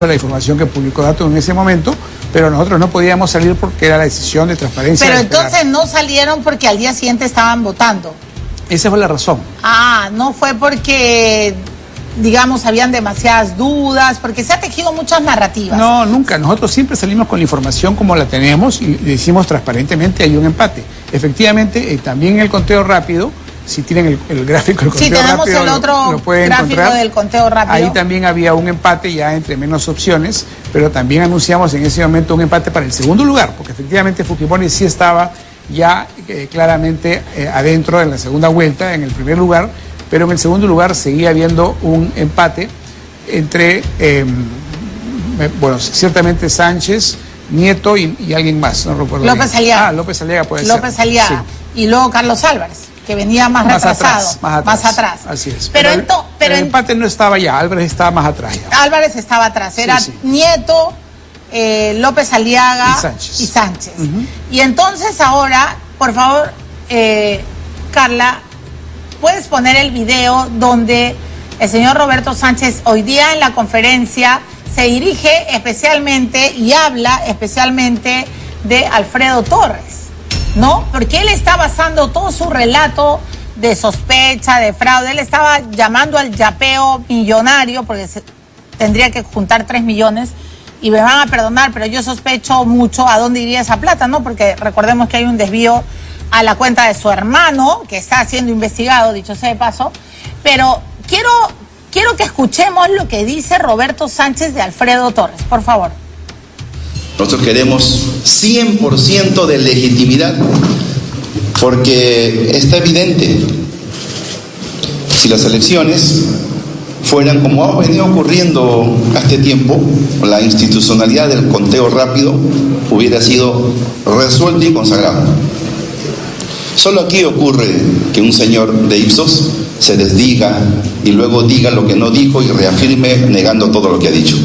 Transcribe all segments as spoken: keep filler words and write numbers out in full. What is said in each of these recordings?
la información que publicó Dato en ese momento, pero nosotros no podíamos salir porque era la decisión de transparencia. Pero entonces no salieron porque al día siguiente estaban votando. Esa fue la razón. Ah, no fue porque, digamos, habían demasiadas dudas, porque se ha tejido muchas narrativas. No, nunca. Nosotros siempre salimos con la información como la tenemos y decimos transparentemente hay un empate. Efectivamente, eh, también en el conteo rápido, si tienen el, el gráfico del conteo sí, tenemos rápido, el otro lo, lo pueden gráfico encontrar. del conteo rápido. Ahí también había un empate ya entre menos opciones, pero también anunciamos en ese momento un empate para el segundo lugar, porque efectivamente Fujimori sí estaba ya eh, claramente eh, adentro en la segunda vuelta, en el primer lugar, pero en el segundo lugar seguía habiendo un empate entre, eh, bueno, ciertamente Sánchez, Nieto y, y alguien más, no recuerdo. López bien. Aliaga. Ah, López Aliaga puede López ser. Aliaga. Sí. Y luego Carlos Álvarez, que venía más, más retrasado. Atrás, más atrás. Más atrás. Así es. Pero, pero, ento, pero el empate no estaba ya, Álvarez estaba más atrás ya. Álvarez estaba atrás, era sí, sí. Nieto, eh, López Aliaga y Sánchez. Y, Sánchez. Uh-huh. Y entonces ahora, por favor, eh, Carla, ¿puedes poner el video donde el señor Roberto Sánchez hoy día en la conferencia se dirige especialmente y habla especialmente de Alfredo Torres, ¿no? Porque él está basando todo su relato de sospecha, de fraude, él estaba llamando al yapeo millonario, porque se, tendría que juntar tres millones, y me van a perdonar, pero yo sospecho mucho a dónde iría esa plata, ¿no? Porque recordemos que hay un desvío a la cuenta de su hermano, que está siendo investigado, dicho sea de paso, pero quiero, quiero que escuchemos lo que dice Roberto Sánchez de Alfredo Torres, por favor. Nosotros queremos cien por ciento de legitimidad, porque está evidente, si las elecciones fueran como ha venido ocurriendo a este tiempo, la institucionalidad del conteo rápido hubiera sido resuelta y consagrada. Solo aquí ocurre que un señor de Ipsos se desdiga y luego diga lo que no dijo y reafirme negando todo lo que ha dicho.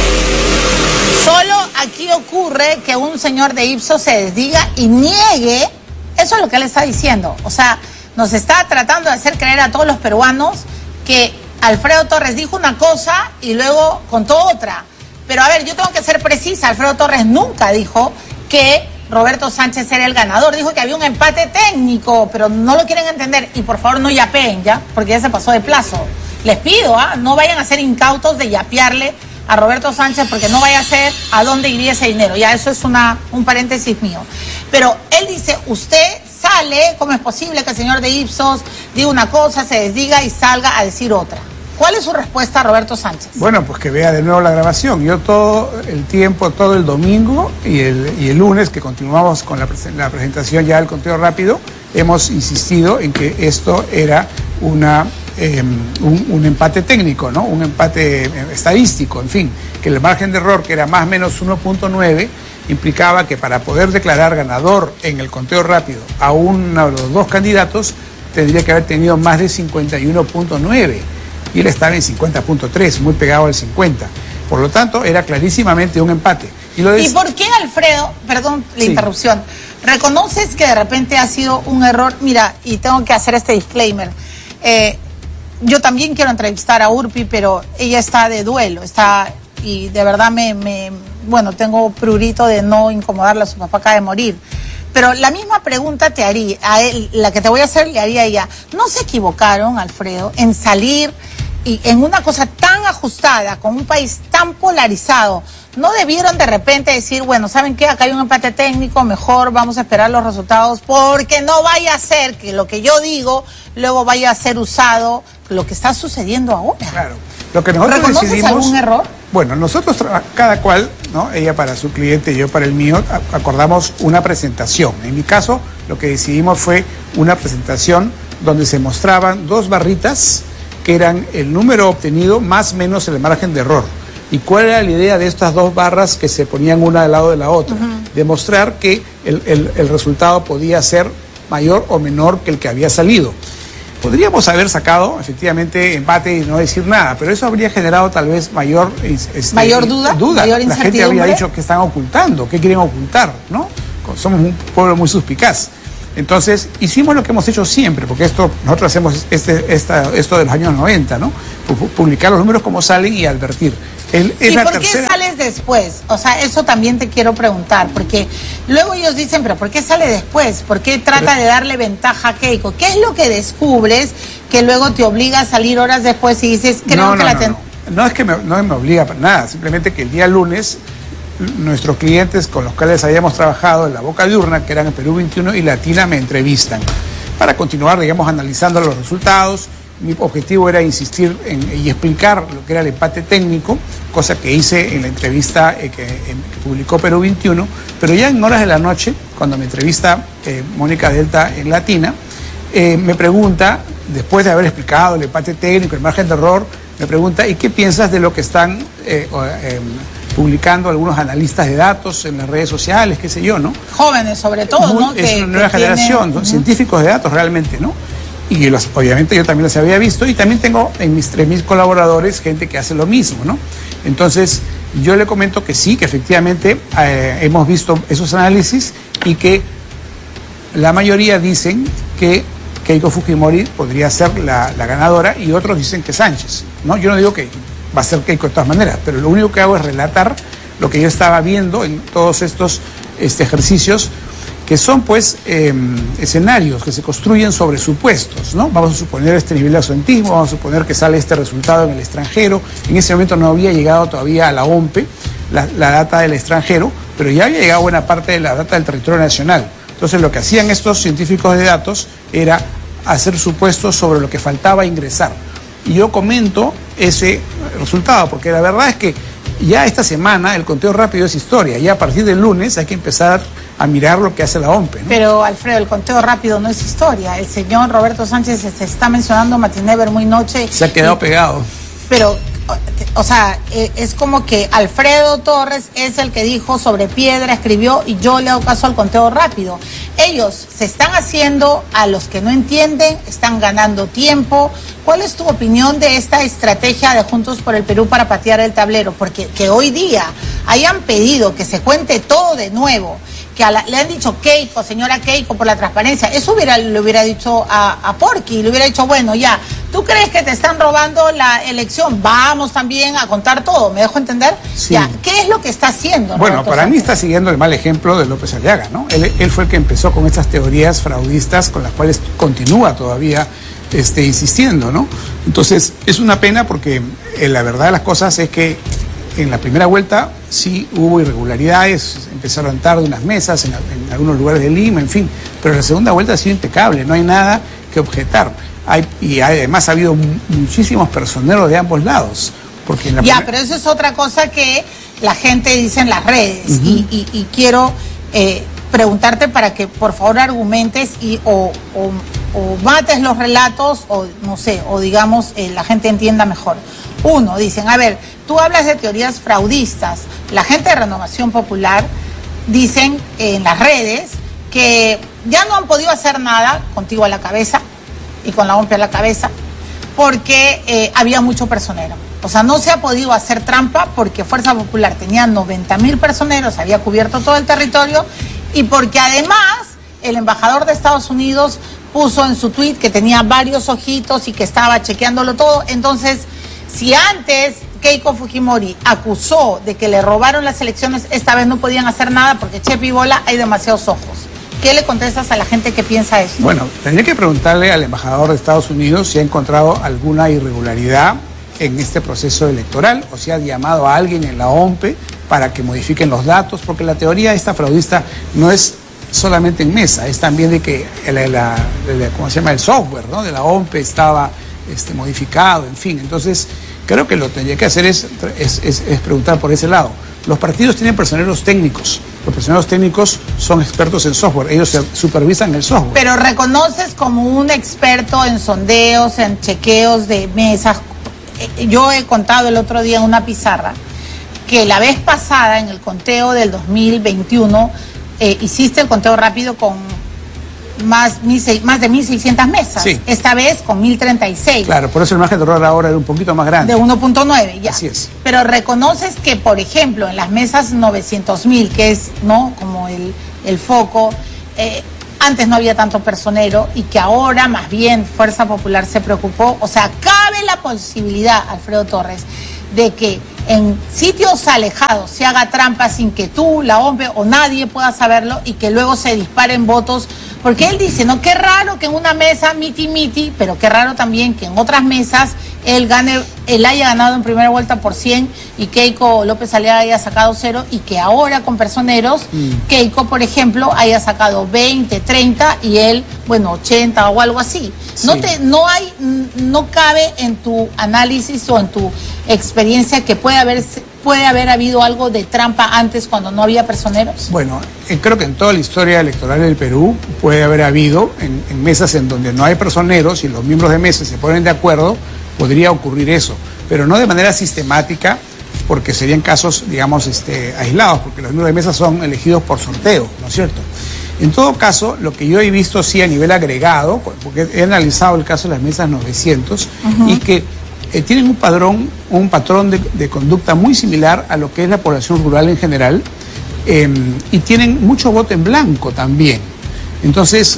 Solo aquí ocurre que un señor de Ipsos se desdiga y niegue, eso es lo que él está diciendo. O sea, nos está tratando de hacer creer a todos los peruanos que Alfredo Torres dijo una cosa y luego contó otra. Pero a ver, yo tengo que ser precisa, Alfredo Torres nunca dijo que Roberto Sánchez era el ganador, dijo que había un empate técnico, pero no lo quieren entender. Y por favor no yapeen, ¿ya? Porque ya se pasó de plazo. Les pido, ¿ah? No vayan a ser incautos de yapearle a Roberto Sánchez, porque no vaya a ser a dónde iría ese dinero. Ya, eso es una un paréntesis mío. Pero él dice, usted sale, ¿cómo es posible que el señor de Ipsos diga una cosa, se desdiga y salga a decir otra? ¿Cuál es su respuesta a Roberto Sánchez? Bueno, pues que vea de nuevo la grabación. Yo todo el tiempo, todo el domingo y el, y el lunes, que continuamos con la, la presentación ya del conteo rápido, hemos insistido en que esto era una, eh, un, un empate técnico, ¿no? Un empate estadístico, en fin, que el margen de error, que era más o menos uno punto nueve, implicaba que para poder declarar ganador en el conteo rápido a uno de los dos candidatos, tendría que haber tenido más de cincuenta y uno punto nueve. Y él estaba en cincuenta punto tres, muy pegado al cincuenta. Por lo tanto, era clarísimamente un empate. ¿Y, lo de... ¿Y por qué, Alfredo, perdón la sí. interrupción, reconoces que de repente ha sido un error? Mira, y tengo que hacer este disclaimer. Eh, yo también quiero entrevistar a Urpi, pero ella está de duelo, está, y de verdad me, me bueno, tengo prurito de no incomodarla, su papá acaba de morir. Pero la misma pregunta te haría, a él, la que te voy a hacer, le haría a ella. ¿No se equivocaron, Alfredo, en salir y en una cosa tan ajustada, con un país tan polarizado? ¿No debieron de repente decir, bueno, ¿saben qué? Acá hay un empate técnico, mejor vamos a esperar los resultados, porque no vaya a ser que lo que yo digo luego vaya a ser usado, lo que está sucediendo ahora? Claro. Lo que nosotros ¿Reconoces decidimos, algún error? Bueno, nosotros, cada cual, ¿no? Ella para su cliente y yo para el mío, acordamos una presentación. En mi caso, lo que decidimos fue una presentación donde se mostraban dos barritas que eran el número obtenido más menos el margen de error. ¿Y cuál era la idea de estas dos barras que se ponían una al lado de la otra? Uh-huh. Demostrar que el, el, el resultado podía ser mayor o menor que el que había salido. Podríamos haber sacado efectivamente empate y no decir nada, pero eso habría generado tal vez mayor este, mayor duda, duda. Mayor la gente habría dicho que están ocultando, que quieren ocultar, ¿no? Somos un pueblo muy suspicaz. Entonces, hicimos lo que hemos hecho siempre, porque esto nosotros hacemos este, esta, esto de los años noventa, ¿no? Publicar los números como salen y advertir. El, es ¿Y la por tercera... qué sales después? O sea, eso también te quiero preguntar, porque luego ellos dicen, pero ¿por qué sale después? ¿Por qué trata pero... de darle ventaja a Keiko? ¿Qué es lo que descubres que luego te obliga a salir horas después y dices, creo no, que no, la... No, ten... no. no es que me, no me obliga para nada, simplemente que el día lunes nuestros clientes con los cuales habíamos trabajado en La Boca de Urna, que eran en Perú veintiuno y Latina, me entrevistan para continuar, digamos, analizando los resultados. Mi objetivo era insistir en, y explicar lo que era el empate técnico, cosa que hice en la entrevista eh, que, en, que publicó Perú veintiuno, pero ya en horas de la noche, cuando me entrevista eh, Mónica Delta en Latina, eh, me pregunta, después de haber explicado el empate técnico, el margen de error, me pregunta, ¿y qué piensas de lo que están eh, eh, publicando algunos analistas de datos en las redes sociales, qué sé yo, ¿no? Jóvenes sobre todo, Muy, ¿no? Es que, una nueva que generación, tiene... ¿no? Científicos de datos realmente, ¿no? Y los, obviamente yo también los había visto y también tengo en mis, entre mis colaboradores gente que hace lo mismo, ¿no? Entonces yo le comento que sí, que efectivamente eh, hemos visto esos análisis y que la mayoría dicen que Keiko Fujimori podría ser la, la ganadora y otros dicen que Sánchez, ¿no? Yo no digo que va a ser Keiko de todas maneras, pero lo único que hago es relatar lo que yo estaba viendo en todos estos este, ejercicios que son pues eh, escenarios que se construyen sobre supuestos, ¿no? Vamos a suponer este nivel de absentismo, vamos a suponer que sale este resultado en el extranjero. En ese momento no había llegado todavía a la O M P E la, la data del extranjero, pero ya había llegado buena parte de la data del territorio nacional. Entonces lo que hacían estos científicos de datos era hacer supuestos sobre lo que faltaba ingresar. Y yo comento ese resultado, porque la verdad es que ya esta semana el conteo rápido es historia, ya a partir del lunes hay que empezar a mirar lo que hace la O M P E, ¿no? Pero, Alfredo, el conteo rápido no es historia. El señor Roberto Sánchez se está mencionando matiné, ver muy noche. Se ha quedado y, pegado. Pero, o sea, es como que Alfredo Torres es el que dijo sobre piedra, escribió, y yo le hago caso al conteo rápido. Ellos se están haciendo a los que no entienden, están ganando tiempo. ¿Cuál es tu opinión de esta estrategia de Juntos por el Perú para patear el tablero? Porque que hoy día hayan pedido que se cuente todo de nuevo, que a la, le han dicho Keiko, señora Keiko, por la transparencia, eso hubiera, le hubiera dicho a, a Porky, le hubiera dicho, bueno, ya, ¿tú crees que te están robando la elección? Vamos también a contar todo, ¿me dejo entender? Sí. Ya, ¿qué es lo que está haciendo? Bueno, Roberto para Sánchez? mí está siguiendo el mal ejemplo de López Aliaga, ¿no? Él, él fue el que empezó con estas teorías fraudistas con las cuales continúa todavía este, insistiendo, ¿no? Entonces, es una pena porque eh, la verdad de las cosas es que en la primera vuelta sí hubo irregularidades, empezaron tarde unas mesas en, en algunos lugares de Lima, en fin, pero la segunda vuelta ha sido impecable, no hay nada que objetar. Hay, y además ha habido muchísimos personeros de ambos lados. Porque en la ya, primera... pero eso es otra cosa que la gente dice en las redes. Uh-huh. y, y, y quiero eh, preguntarte para que por favor argumentes y o, o, o mates los relatos o no sé, o digamos eh, la gente entienda mejor. Uno, dicen, a ver, tú hablas de teorías fraudistas. La gente de Renovación Popular dicen eh, en las redes que ya no han podido hacer nada contigo a la cabeza y con la O M P E a la cabeza porque eh, había mucho personero. O sea, no se ha podido hacer trampa porque Fuerza Popular tenía noventa mil personeros, había cubierto todo el territorio y porque además el embajador de Estados Unidos puso en su tuit que tenía varios ojitos y que estaba chequeándolo todo. Entonces, si antes Keiko Fujimori acusó de que le robaron las elecciones, esta vez no podían hacer nada porque Chepi y Bola hay demasiados ojos. ¿Qué le contestas a la gente que piensa eso? Bueno, tendría que preguntarle al embajador de Estados Unidos si ha encontrado alguna irregularidad en este proceso electoral o si ha llamado a alguien en la O M P E para que modifiquen los datos, porque la teoría esta fraudista no es solamente en mesa, es también de que la, la, la, ¿cómo se llama? El software, ¿no? De la O M P E estaba este, modificado, en fin. Entonces, creo que lo que tendría que hacer es, es, es, es preguntar por ese lado. Los partidos tienen personeros técnicos. Los personeros técnicos son expertos en software. Ellos supervisan el software. Pero reconoces como un experto en sondeos, en chequeos de mesas. Yo he contado el otro día en una pizarra que la vez pasada, en el conteo del dos mil veintiuno, eh, hiciste el conteo rápido con más, más de mil seiscientas mesas. Sí. Esta vez con mil treinta y seis. Claro, por eso el margen de error ahora era un poquito más grande. De uno punto nueve, ya. Así es. Pero reconoces que, por ejemplo, en las mesas novecientos mil, que es, ¿no?, como el, el foco, eh, antes no había tanto personero y que ahora más bien Fuerza Popular se preocupó. O sea, cabe la posibilidad, Alfredo Torres, de que en sitios alejados se haga trampa sin que tú, la O M P o nadie pueda saberlo y que luego se disparen votos, porque él dice, no, qué raro que en una mesa miti miti, pero qué raro también que en otras mesas él gane, él haya ganado en primera vuelta por cien y Keiko López Aliaga haya sacado cero, y que ahora con personeros, mm. Keiko, por ejemplo, haya sacado veinte, treinta y él, bueno, ochenta o algo así. Sí. No te, no hay, no cabe en tu análisis o en tu experiencia que puede haber, puede haber habido algo de trampa antes cuando no había personeros. Bueno, eh, creo que en toda la historia electoral del Perú puede haber habido, en, en mesas en donde no hay personeros y los miembros de mesa se ponen de acuerdo, podría ocurrir eso, pero no de manera sistemática, porque serían casos, digamos, este, aislados, porque los miembros de mesa son elegidos por sorteo, ¿no es cierto? En todo caso, lo que yo he visto sí a nivel agregado, porque he analizado el caso de las mesas novecientos, uh-huh. y que eh, tienen un padrón, un patrón de, de conducta muy similar a lo que es la población rural en general, eh, y tienen mucho voto en blanco también. Entonces,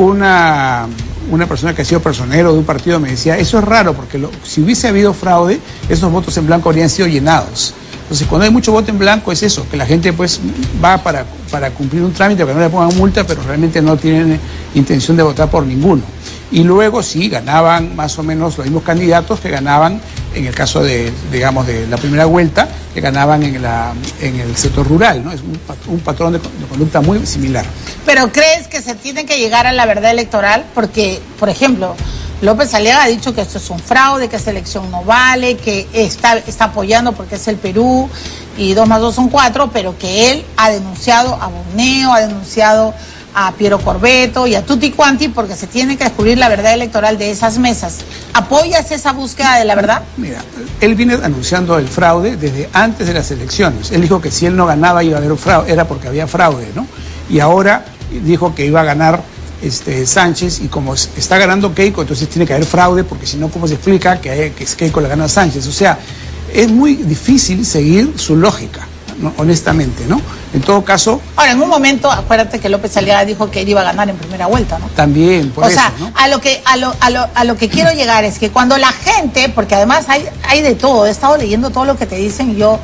una... una persona que ha sido personero de un partido me decía, eso es raro, porque lo, si hubiese habido fraude, esos votos en blanco habrían sido llenados. Entonces, cuando hay mucho voto en blanco es eso, que la gente pues va para, para cumplir un trámite, para que no le pongan multa, pero realmente no tienen intención de votar por ninguno. Y luego sí, ganaban más o menos los mismos candidatos que ganaban en el caso de, digamos, de la primera vuelta, que ganaban en, la, en el sector rural, ¿no? Es un, un patrón de, de conducta muy similar. ¿Pero crees que se tiene que llegar a la verdad electoral? Porque, por ejemplo, López Aliaga ha dicho que esto es un fraude, que esa elección no vale, que está, está apoyando porque es el Perú y dos más dos son cuatro, pero que él ha denunciado a Borneo, ha denunciado a Piero Corbeto y a Tutti Quanti porque se tiene que descubrir la verdad electoral de esas mesas. ¿Apoyas esa búsqueda de la verdad? Mira, él viene anunciando el fraude desde antes de las elecciones. Él dijo que si él no ganaba iba a haber un fraude, era porque había fraude, ¿no? Y ahora dijo que iba a ganar este, Sánchez, y como está ganando Keiko, entonces tiene que haber fraude, porque si no, ¿cómo se explica que, hay, que Keiko le gana a Sánchez? O sea, es muy difícil seguir su lógica, ¿no? Honestamente, ¿no? En todo caso... Ahora, en un momento, acuérdate que López Aliaga dijo que él iba a ganar en primera vuelta, ¿no? También, por o eso, sea, ¿no? a lo que, a lo, a lo, a lo que quiero llegar es que cuando la gente, porque además hay, hay de todo, he estado leyendo todo lo que te dicen y yo,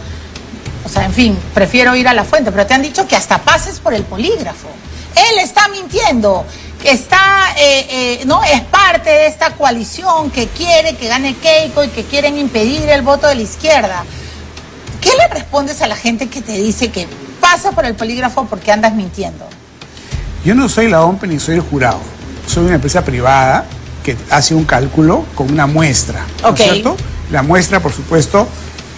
o sea, en fin, prefiero ir a la fuente, pero te han dicho que hasta pases por el polígrafo. Él está mintiendo, está, eh, eh, no, es parte de esta coalición que quiere que gane Keiko y que quieren impedir el voto de la izquierda. ¿Qué le respondes a la gente que te dice que pasa por el polígrafo porque andas mintiendo? Yo no soy la O M P ni soy el jurado. Soy una empresa privada que hace un cálculo con una muestra, ¿no okay. es cierto? La muestra, por supuesto,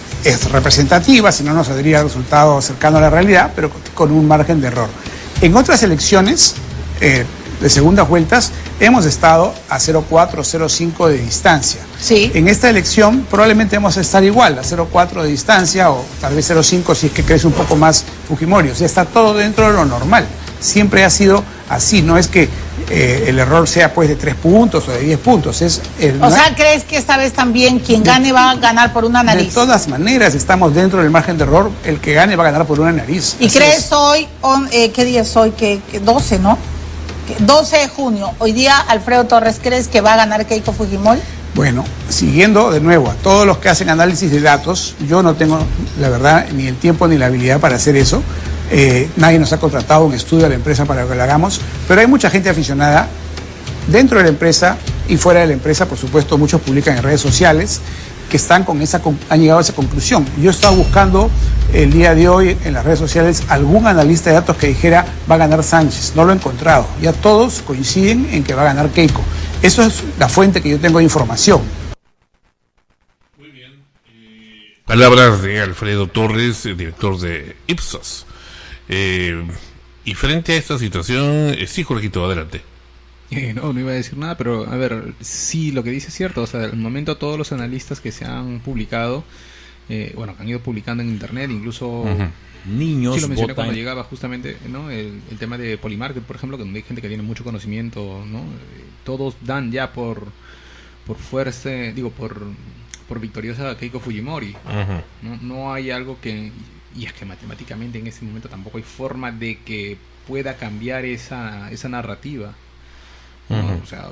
es representativa, si no nos saldría el resultado cercano a la realidad, pero con un margen de error. En otras elecciones eh, de segundas vueltas hemos estado a cero coma cuatro, cero coma cinco de distancia. Sí. En esta elección probablemente vamos a estar igual, a cero coma cuatro de distancia, o tal vez cero coma cinco si es que crece un poco más Fujimori. O sea, está todo dentro de lo normal. Siempre ha sido así, no es que eh, el error sea pues de tres puntos o de diez puntos. Es el, o sea, ¿crees que esta vez también quien de, gane va a ganar por una nariz? De todas maneras, estamos dentro del margen de error, el que gane va a ganar por una nariz. ¿Y así crees es. hoy, on, eh, qué día es hoy? Que, que doce, ¿no? doce de junio, hoy día, Alfredo Torres, ¿crees que va a ganar Keiko Fujimori? Bueno, siguiendo de nuevo a todos los que hacen análisis de datos, yo no tengo, la verdad, ni el tiempo ni la habilidad para hacer eso. Eh, nadie nos ha contratado un estudio a la empresa para que lo hagamos, pero hay mucha gente aficionada dentro de la empresa y fuera de la empresa, por supuesto, muchos publican en redes sociales que están con esa, han llegado a esa conclusión. Yo he estado buscando el día de hoy en las redes sociales algún analista de datos que dijera va a ganar Sánchez. No lo he encontrado. Ya todos coinciden en que va a ganar Keiko. Eso es la fuente que yo tengo de información. Muy bien. Eh, palabras de Alfredo Torres, director de Ipsos. Eh, y frente a esta situación, eh, sí, Jorgito, adelante. Eh, no, no iba a decir nada, pero a ver, sí, lo que dice es cierto. O sea, al momento todos los analistas que se han publicado, eh, bueno, que han ido publicando en internet, incluso uh-huh. niños sí lo mencioné votan. Cuando llegaba justamente, ¿no? el, el tema de Polymarket, por ejemplo, donde hay gente que tiene mucho conocimiento, ¿no? Eh, todos dan ya por por fuerza, digo, por por victoriosa Keiko Fujimori. Uh-huh. ¿no? No hay algo que, y es que matemáticamente en ese momento tampoco hay forma de que pueda cambiar esa esa narrativa. ¿no? Uh-huh. O sea,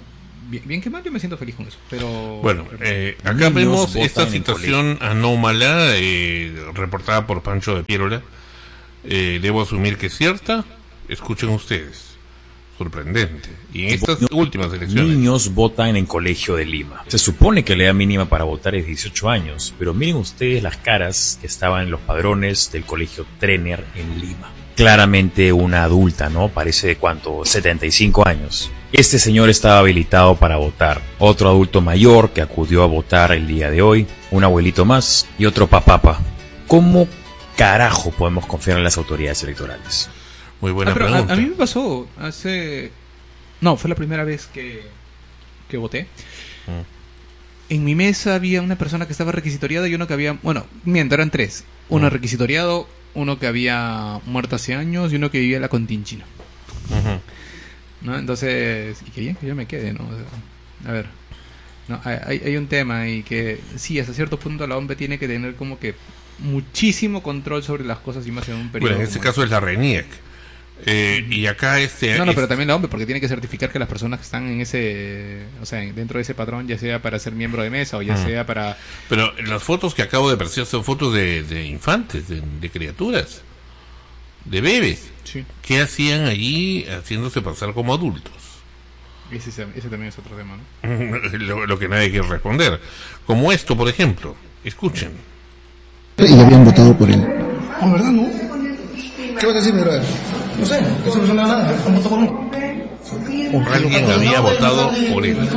bien, bien que mal, yo me siento feliz con eso. Pero bueno, eh, acá vemos esta situación anómala eh, reportada por Pancho de Piérola. Eh, debo asumir que es cierta. Escuchen ustedes. Sorprendente. Y en estas Niños, últimas elecciones, niños votan en colegio de Lima. Se supone que la edad mínima para votar es dieciocho años, pero miren ustedes las caras que estaban en los padrones del colegio Trener en Lima. Claramente una adulta, ¿no? Parece de cuánto, setenta y cinco años. Este señor estaba habilitado para votar. Otro adulto mayor que acudió a votar el día de hoy, un abuelito más y otro papapa. ¿Cómo carajo podemos confiar en las autoridades electorales? muy buena ah, pero pregunta. A, a mí me pasó hace... No, fue la primera vez que, que voté. Mm. En mi mesa había una persona que estaba requisitoriada y uno que había... Bueno, miento, eran tres. Uno mm. requisitoriado, uno que había muerto hace años y uno que vivía en la Continchina. Uh-huh. ¿No? Entonces, y querían que yo me quede, ¿no? O sea, a ver, no, hay, hay un tema y que sí, hasta cierto punto la hombre tiene que tener como que muchísimo control sobre las cosas y más en un periodo. Bueno, en este caso es la RENIEC. Eh, y acá este... No, no, es... pero también la hombre, porque tiene que certificar que las personas que están en ese... O sea, dentro de ese patrón, ya sea para ser miembro de mesa o ya mm. sea para... Pero las fotos que acabo de apreciar son fotos de, de infantes, de, de criaturas, de bebés. Sí. ¿Qué hacían allí haciéndose pasar como adultos? Ese, ese también es otro tema, ¿no? lo, lo que nadie quiere responder. Como esto, por ejemplo. Escuchen. Y habían votado por él. ¿En verdad no? ¿Qué vas a decir, mi brother? No sé, eso no suena nada, han votado por mí. Alguien había votado por él.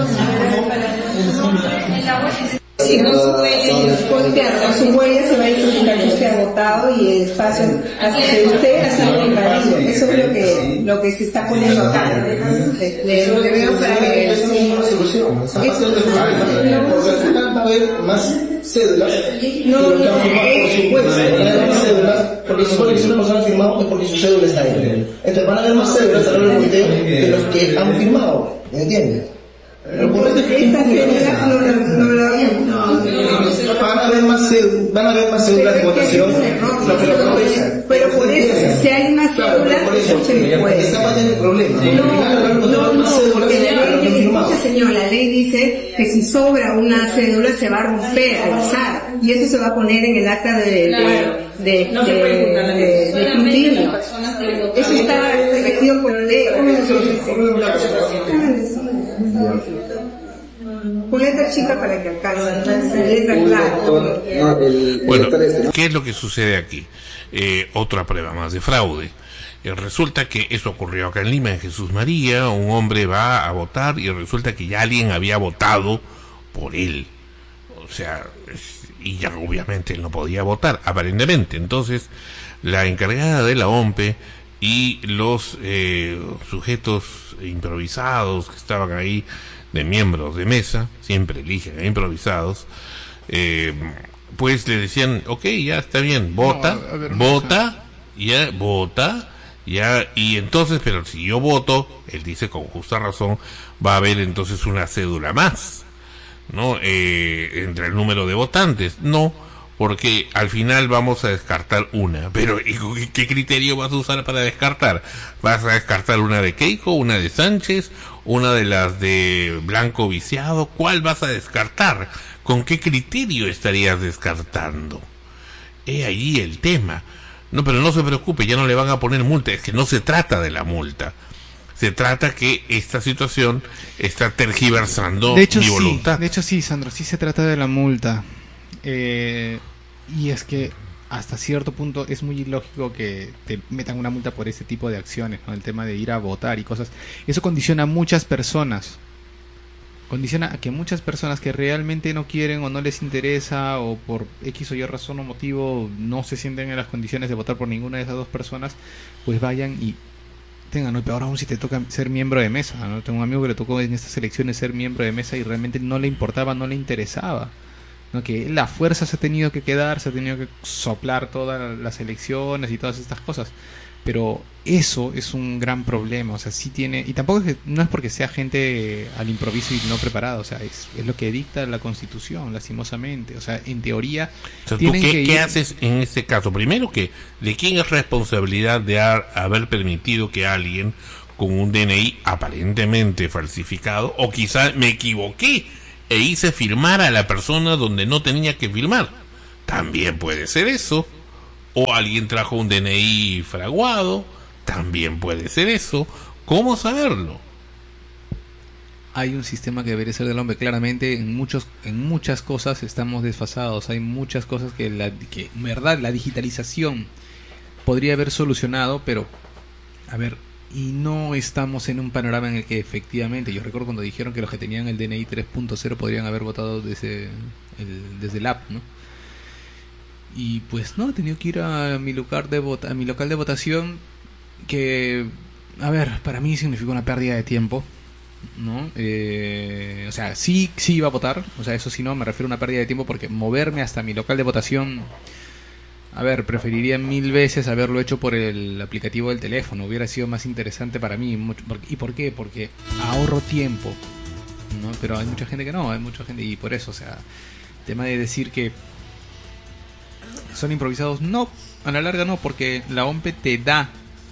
Sí, con su huella, con su huella se va a identificar que usted ha votado y el espacio que usted ha sido invadido. Eso es lo que, lo que se está poniendo acá. Le, le veo para que... Eso no es una solución. Va a haber más cédulas. No, no, no. Por supuesto, van a haber más cédulas, porque se supone que si una persona ha firmado es porque su cédula está ahí. Entonces van a haber más cédulas a lo largo del conteo de los que han firmado. ¿Me entiendes? Lo correcto es que esta cédula no la habían. Van a haber más cédulas, van a haber más cédulas de votación. Pero por eso, si hay una cédula, escúcheme, pues. Esa va a tener problema. No, no, no, porque la ley, escucha señor, la ley dice que si sobra una cédula se va a romper al azar y eso se va a poner en el acta de de de de escrutinio. Eso está regido por ley. Con letra chica para que alcance, letra clara. Bueno, ¿qué es lo que sucede aquí? Eh, otra prueba más de fraude. Eh, resulta que eso ocurrió acá en Lima, en Jesús María. Un hombre va a votar y resulta que ya alguien había votado por él. O sea, y ya obviamente él no podía votar, aparentemente. Entonces, la encargada de la O M P E y los eh, sujetos improvisados que estaban ahí, de miembros de mesa, siempre eligen a improvisados, eh, pues le decían, ok, ya está bien, vota, no, a ver, vota, ya, vota, ya, y entonces, pero si yo voto, él dice con justa razón, va a haber entonces una cédula más, ¿no? Eh, entre el número de votantes, no, porque al final vamos a descartar una, pero ¿y qué criterio vas a usar para descartar? ¿Vas a descartar una de Keiko, una de Sánchez, una de las de Blanco Viciado? ¿Cuál vas a descartar? ¿Con qué criterio estarías descartando? He allí el tema. No, pero no se preocupe, ya no le van a poner multa, es que no se trata de la multa. Se trata que esta situación está tergiversando de hecho, mi sí, voluntad. De hecho sí, Sandro, sí se trata de la multa. Eh, y es que hasta cierto punto es muy ilógico que te metan una multa por ese tipo de acciones, ¿no? El tema de ir a votar y cosas. Eso condiciona a muchas personas. Condiciona a que muchas personas que realmente no quieren o no les interesa o por X o Y razón o motivo no se sienten en las condiciones de votar por ninguna de esas dos personas, pues vayan y tengan, ¿no? Y peor aún si te toca ser miembro de mesa, ¿no? Tengo un amigo que le tocó en estas elecciones ser miembro de mesa y realmente no le importaba, no le interesaba, ¿no? Que la fuerza se ha tenido que quedar, se ha tenido que soplar todas las elecciones y todas estas cosas, pero eso es un gran problema, o sea, sí tiene, y tampoco es que, no es porque sea gente al improviso y no preparada, o sea, es, es lo que dicta la Constitución, lastimosamente, o sea, en teoría... O sea, ¿tú tienen qué, que ir... ¿qué haces en este caso? Primero, que ¿de quién es responsabilidad de ha, haber permitido que alguien con un D N I aparentemente falsificado, o quizá me equivoqué e hice firmar a la persona donde no tenía que firmar. También puede ser eso. O alguien trajo un D N I fraguado. También puede ser eso. ¿Cómo saberlo? Hay un sistema que debería ser del hombre. Claramente en muchos en muchas cosas estamos desfasados. Hay muchas cosas que, la, que en verdad, la digitalización podría haber solucionado, pero, a ver, y no estamos en un panorama en el que efectivamente, yo recuerdo cuando dijeron que los que tenían el D N I tres punto cero podrían haber votado desde el, desde el app, ¿no? Y pues no, he tenido que ir a mi lugar de vota, a mi local de votación, que, a ver, para mí significó una pérdida de tiempo, ¿no? Eh, o sea, sí, sí iba a votar, o sea, eso sí no, me refiero a una pérdida de tiempo, porque moverme hasta mi local de votación, a ver, preferiría mil veces haberlo hecho por el aplicativo del teléfono, hubiera sido más interesante para mí. Mucho, ¿y por qué? Porque ahorro tiempo, ¿no? Pero hay mucha gente que no, hay mucha gente, y por eso, o sea, el tema de decir que son improvisados, no, a la larga no, porque la O M P te da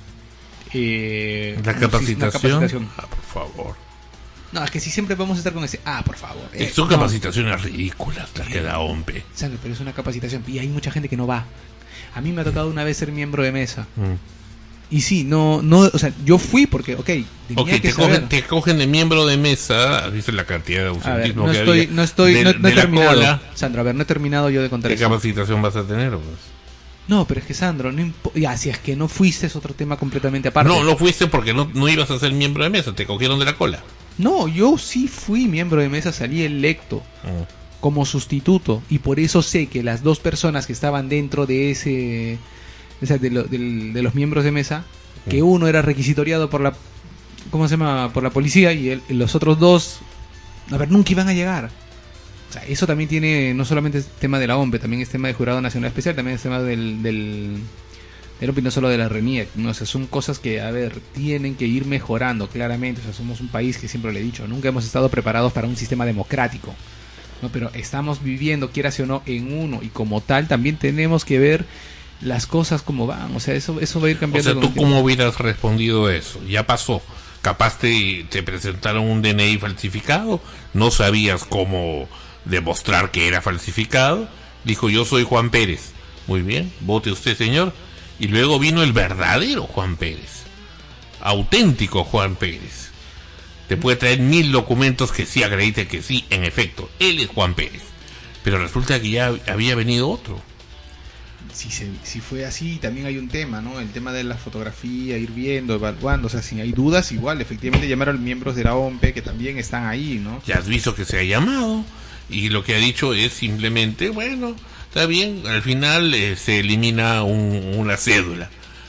eh, la capacitación. capacitación. Ah, por favor. No, es que si siempre vamos a estar con ese, ah, por favor. Eh, son no. capacitaciones ridículas las que da O M P. ¿Sabes? Pero es una capacitación y hay mucha gente que no va. A mí me ha tocado una vez ser miembro de mesa. Mm. Y sí, no, no, o sea, yo fui porque, ok, tenía okay, que te saber. cogen, te cogen de miembro de mesa, ¿viste la cantidad de ausentismo no que estoy, había? No estoy, de, no, no he de terminado. Cola, Sandro, a ver, no he terminado yo de contar ¿qué eso. capacitación vas a tener? Pues? No, pero es que Sandro, no impo- ya, si es que no fuiste es otro tema completamente aparte. No, no fuiste porque no, no ibas a ser miembro de mesa, te cogieron de la cola. No, yo sí fui miembro de mesa, salí electo mm. como sustituto, y por eso sé que las dos personas que estaban dentro de ese, o sea, de, lo, de, de los miembros de mesa, mm. que uno era requisitoriado por la, ¿cómo se llama? Por la policía, y el, los otros dos, a ver, nunca iban a llegar. O sea, eso también tiene, no solamente es tema de la O M P, también es tema de Jurado Nacional Especial, también es tema del, del, del O M P, no solo de la RENIEC, ¿no? O sea, son cosas que, a ver, tienen que ir mejorando, claramente. O sea, somos un país que, siempre lo he dicho, nunca hemos estado preparados para un sistema democrático, ¿no? Pero estamos viviendo, quieras o no, en uno, y como tal también tenemos que ver las cosas como van. O sea, eso, eso va a ir cambiando. O sea, ¿tú cómo hubieras respondido eso? Ya pasó. Capaz te, te presentaron un D N I falsificado, no sabías cómo demostrar que era falsificado. Dijo, yo soy Juan Pérez. Muy bien, vote usted, señor. Y luego vino el verdadero Juan Pérez, auténtico Juan Pérez. Te puede traer mil documentos que sí acrediten que sí, en efecto, él es Juan Pérez. Pero resulta que ya había venido otro. Si, se, si fue así, también hay un tema, ¿no? El tema de la fotografía, ir viendo, evaluando. O sea, si hay dudas, igual, efectivamente llamaron a miembros de la O M P que también están ahí, ¿no? Ya has visto que se ha llamado, y lo que ha dicho es simplemente, bueno, está bien, al final eh, se elimina un, una cédula.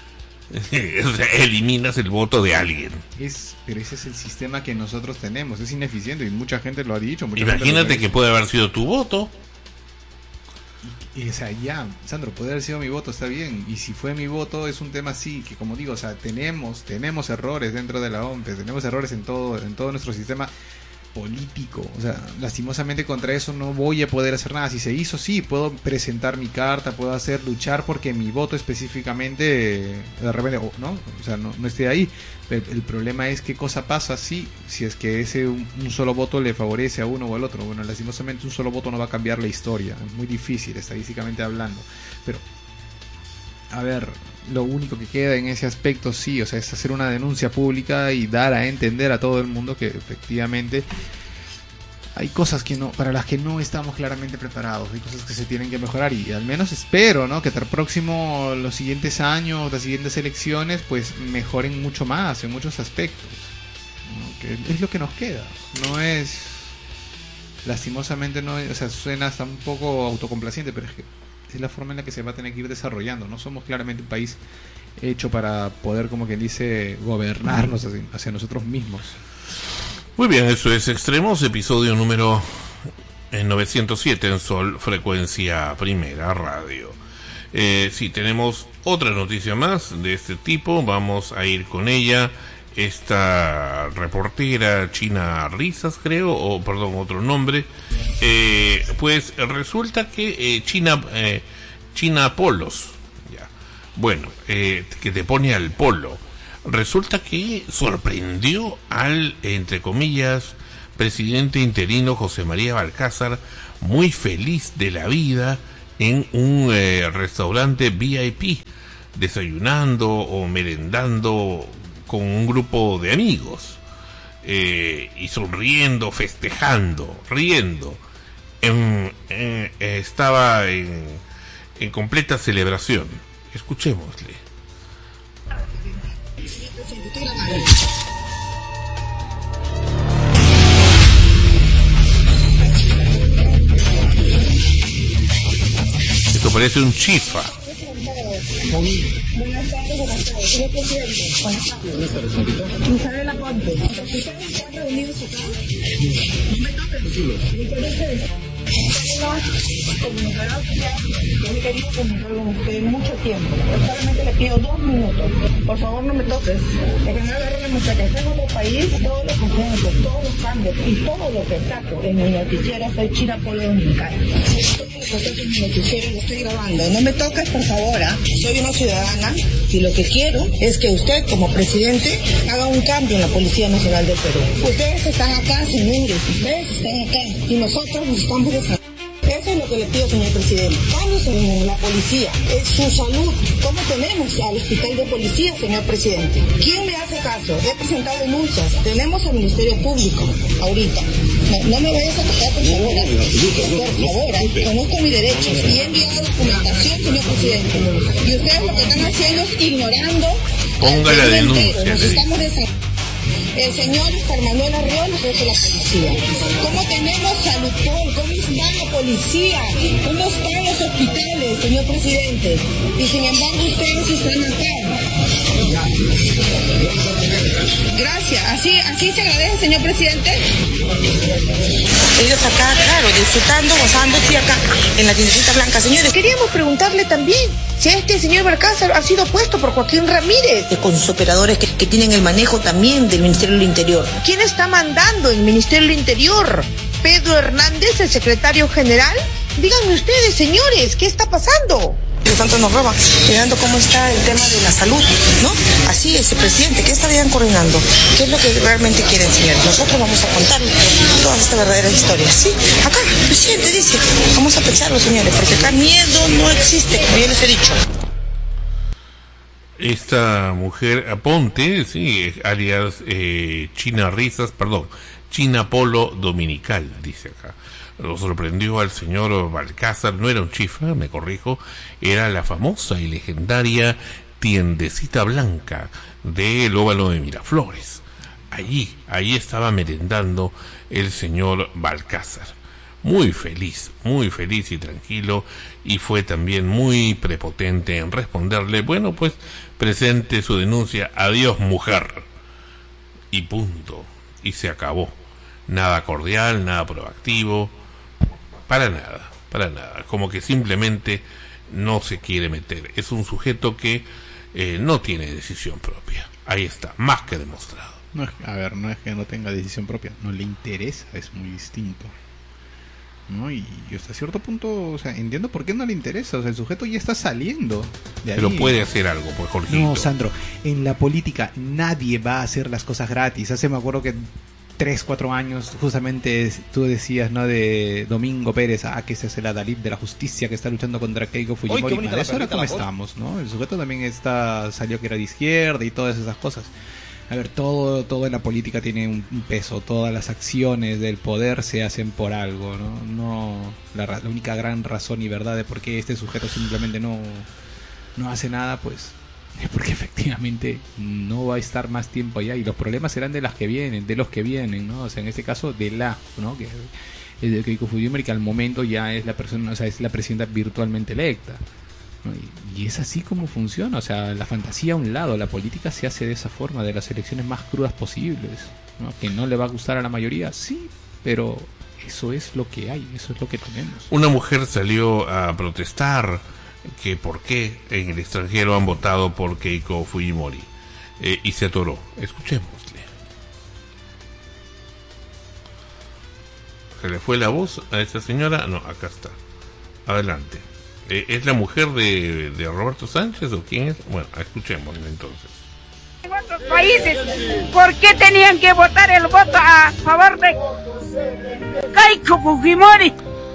O sea, eliminas el voto de alguien. Es, pero ese es el sistema que nosotros tenemos, es ineficiente, y mucha gente lo ha dicho. Mucha Imagínate gente que puede haber sido tu voto. Y, y, o sea, ya, Sandro, puede haber sido mi voto, está bien. Y si fue mi voto, es un tema así, que como digo, o sea, tenemos, tenemos errores dentro de la O M P, tenemos errores en todo, en todo nuestro sistema político. O sea, lastimosamente contra eso no voy a poder hacer nada. Si se hizo, sí, puedo presentar mi carta, puedo hacer luchar porque mi voto específicamente, de repente, ¿no? O sea, no, no esté ahí. Pero el problema es qué cosa pasa si, si es que ese un, un solo voto le favorece a uno o al otro. Bueno, lastimosamente un solo voto no va a cambiar la historia. Es muy difícil, estadísticamente hablando. Pero, a ver, lo único que queda en ese aspecto, sí, o sea, es hacer una denuncia pública y dar a entender a todo el mundo que efectivamente hay cosas que no, para las que no estamos claramente preparados, hay cosas que se tienen que mejorar, y al menos espero, ¿no?, que hasta el próximo, los siguientes años, las siguientes elecciones, pues mejoren mucho más en muchos aspectos, ¿no? Que es lo que nos queda, no es, lastimosamente no, o sea, suena hasta un poco autocomplaciente, pero es que es la forma en la que se va a tener que ir desarrollando. No somos claramente un país hecho para poder, como quien dice, gobernarnos hacia, hacia nosotros mismos. Muy bien, eso es Extremos, episodio número novecientos siete en Sol, frecuencia primera radio. Eh, sí, tenemos otra noticia más de este tipo, vamos a ir con ella. Esta reportera China Risas, creo, o perdón, otro nombre, eh, pues resulta que eh, China eh, China Polos, ya, bueno, eh, que te pone al polo. resulta que sorprendió al, entre comillas, presidente interino José María Balcázar, muy feliz de la vida en un eh, restaurante V I P, desayunando o merendando con un grupo de amigos, eh, y sonriendo, festejando, riendo. En, en, estaba en, en completa celebración. Escuchémosle. Esto parece un chifa. Buenas tardes, buenas tardes. Señor presidente, buenas tardes. Isabela Ponte, ¿ustedes están reunidos acá? No me toquen. Me parece comunicará usted, yo me quería comunicar con usted mucho tiempo. Yo solamente le pido dos minutos. Por favor, no me toques. Es que me agarro la muchacha. Está en otro país, todos los conceptos, todos los cambios y todo lo que saco en mi noticiero soy China Polo Dominicana. Todo lo que saco en mi noticiero lo estoy grabando. No me toques, por favor. ¿eh? Soy una ciudadana y lo que quiero es que usted, como presidente, haga un cambio en la Policía Nacional del Perú. Ustedes están acá, señores. Ustedes están acá y nosotros nos estamos desarrollando. Eso es lo que le pido, señor presidente. Cambios en la policía, es su salud. ¿Cómo tenemos al hospital de policía, señor presidente? ¿Quién me hace caso? He presentado denuncias. Tenemos al Ministerio Público ahorita. No, no me vayas a tocar, por favor. Por favor, conozco mis derechos y he enviado documentación, señor presidente. Y ustedes lo que están haciendo es ignorando. Ponga la denuncia. Nos estamos desarrollando. El señor Juan Manuel Arriola, jefe de la policía. ¿Cómo tenemos salud? ¿Cómo está la policía? ¿Cómo están los hospitales, señor presidente? Y sin embargo ustedes están acá. Gracias. ¿Así, así se agradece, señor presidente? Ellos acá, claro, disfrutando, gozando, sí, acá, en la tiendecita blanca. Señores, queríamos preguntarle también si este señor Balcázar ha sido puesto por Joaquín Ramírez, con sus operadores que, que tienen el manejo también del Ministerio del Interior. ¿Quién está mandando el Ministerio del Interior? ¿Pedro Hernández, el secretario general? Díganme ustedes, señores, ¿qué está pasando? De tanto nos roban, mirando cómo está el tema de la salud, ¿no? Así es, el presidente, ¿qué estarían coordinando? ¿Qué es lo que realmente quieren, señores? Nosotros vamos a contar todas estas verdaderas historias, ¿sí? Acá, el presidente dice, vamos a pensarlo, señores, porque acá miedo no existe, como ya les he dicho. Esta mujer, Aponte, sí, alias eh, China Risas, perdón, China Polo Dominical, dice acá. Lo sorprendió al señor Balcázar, no era un chifa, me corrijo, era la famosa y legendaria tiendecita blanca del óvalo de Miraflores. Allí, allí estaba merendando el señor Balcázar. Muy feliz, muy feliz y tranquilo, y fue también muy prepotente en responderle, bueno, pues presente su denuncia, adiós mujer, y punto, y se acabó. Nada cordial, nada proactivo, para nada, para nada, como que simplemente no se quiere meter. Es un sujeto que eh, no tiene decisión propia, ahí está, más que demostrado. No es, a ver, no es que no tenga decisión propia, no le interesa, es muy distinto, ¿no? Y, y hasta cierto punto, o sea, entiendo por qué no le interesa, o sea, el sujeto ya está saliendo de ahí. Pero puede hacer algo, pues, Jorgito. No, Sandro, en la política nadie va a hacer las cosas gratis. Hace, me acuerdo que tres, cuatro años, justamente tú decías, ¿no? De Domingo Pérez, ah, que ese es el adalid de la justicia que está luchando contra Keiko Fujimori. De eso era como estamos, ¿no? El sujeto también está, salió que era de izquierda y todas esas cosas. A ver, todo, todo en la política tiene un, un peso, todas las acciones del poder se hacen por algo, ¿no? No la, la única gran razón y verdad de por qué este sujeto simplemente no, no hace nada, pues es porque efectivamente no va a estar más tiempo allá y los problemas serán de las que vienen, de los que vienen, ¿no? O sea, en este caso de la, ¿no? Que es de Keiko Fujimori, que al momento ya es la persona, o sea, es la presidenta virtualmente electa, ¿no? Y, y es así como funciona, o sea, la fantasía a un lado, la política se hace de esa forma, de las elecciones más crudas posibles, ¿no? Que no le va a gustar a la mayoría, sí, pero eso es lo que hay, eso es lo que tenemos. Una mujer salió a protestar que por qué en el extranjero han votado por Keiko Fujimori, eh, y se atoró. Escuchémosle. ¿Se le fue la voz a esta señora? No, acá está. Adelante. Eh, ¿Es la mujer de, de Roberto Sánchez o quién es? Bueno, escuchémosle entonces. Cuatro otros países. ¿Por qué tenían que votar el voto a favor de Keiko Fujimori?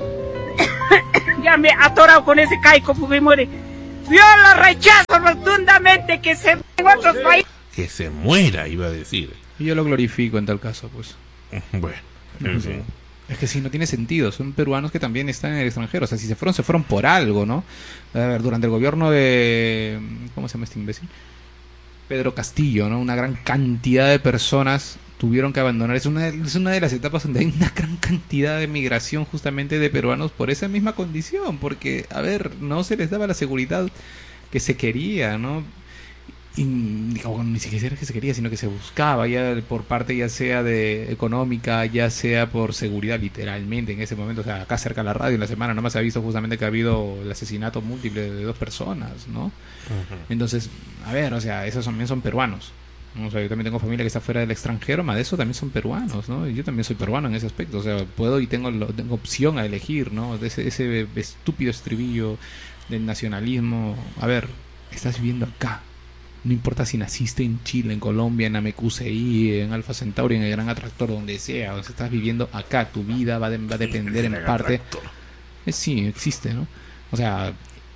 Ya me he atorado con ese Keiko Fujimori. Yo lo rechazo rotundamente, que se en otros países. Que se muera, iba a decir. Y yo lo glorifico en tal caso, pues. Bueno, en fin. Es que sí, no tiene sentido. Son peruanos que también están en el extranjero. O sea, si se fueron, se fueron por algo, ¿no? A ver, durante el gobierno de... ¿Cómo se llama este imbécil? Pedro Castillo, ¿no? Una gran cantidad de personas tuvieron que abandonar. Es una, es una de las etapas donde hay una gran cantidad de migración justamente de peruanos por esa misma condición. Porque, a ver, no se les daba la seguridad que se quería, ¿no? Y, o, ni siquiera que se quería, sino que se buscaba ya por parte ya sea de económica, ya sea por seguridad, literalmente en ese momento. O sea, acá cerca de la radio en la semana nomás se ha visto justamente que ha habido el asesinato múltiple de dos personas, ¿no? Uh-huh. Entonces, a ver, o sea, esos también son peruanos, ¿no? O sea, yo también tengo familia que está fuera del extranjero, más de eso también son peruanos, ¿no? Y yo también soy peruano en ese aspecto. O sea, puedo y tengo, tengo opción a elegir, ¿no? De ese, ese estúpido estribillo del nacionalismo. A ver, estás viviendo acá. No importa si naciste en Chile, en Colombia, en Amecuseí, en Alfa Centauri, en el Gran Atractor, donde sea, o sea, estás viviendo acá, tu vida va, de, va a depender en parte. Eh, sí, existe, ¿no? O sea,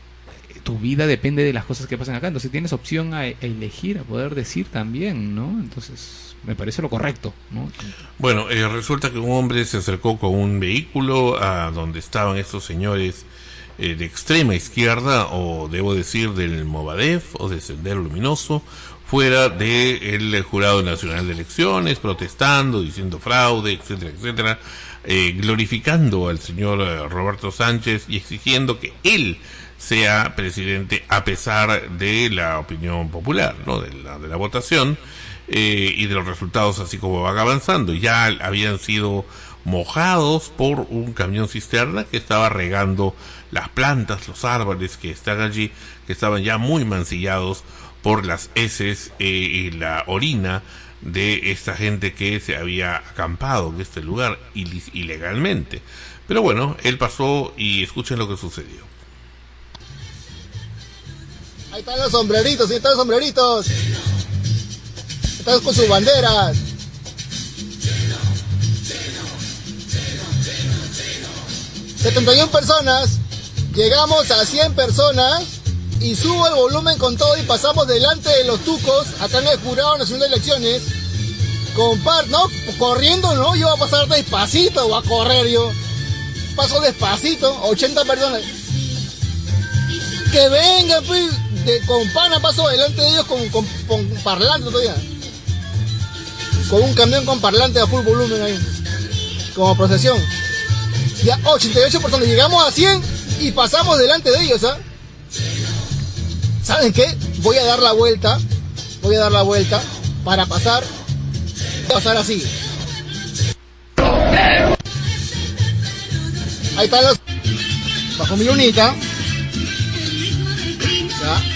tu vida depende de las cosas que pasan acá, entonces tienes opción a, a elegir, a poder decir también, ¿no? Entonces, me parece lo correcto, ¿no? Bueno, eh, resulta que un hombre se acercó con un vehículo a donde estaban estos señores Eh, de extrema izquierda, o debo decir del Movadef o de Sendero Luminoso, fuera del de Jurado Nacional de Elecciones, protestando, diciendo fraude, etcétera, etcétera, eh, glorificando al señor eh, Roberto Sánchez y exigiendo que él sea presidente a pesar de la opinión popular, ¿no? de la, de la votación eh, y de los resultados así como van avanzando. Ya habían sido mojados por un camión cisterna que estaba regando las plantas, los árboles que están allí, que estaban ya muy mancillados por las heces eh, y la orina de esta gente que se había acampado en este lugar il- ilegalmente. Pero bueno, él pasó y escuchen lo que sucedió. Ahí están los sombreritos, ahí están los sombreritos. Están con sus banderas. setenta y una personas, llegamos a cien personas y subo el volumen con todo y pasamos delante de los tucos, acá en el Jurado Nacional de Elecciones, con par, ¿no? Corriendo, ¿no? Yo voy a pasar despacito, voy a correr yo. Paso despacito, ochenta personas. Que vengan, pues, de, con pana paso delante de ellos con, con, con parlante todavía. Con un camión con parlante a full volumen ahí, como procesión. Ya ochenta y ocho personas, llegamos a cien y pasamos delante de ellos, ¿ah? ¿Saben qué? Voy a dar la vuelta, voy a dar la vuelta para pasar, voy a pasar así. Ahí están los, bajo mi lunita, ya.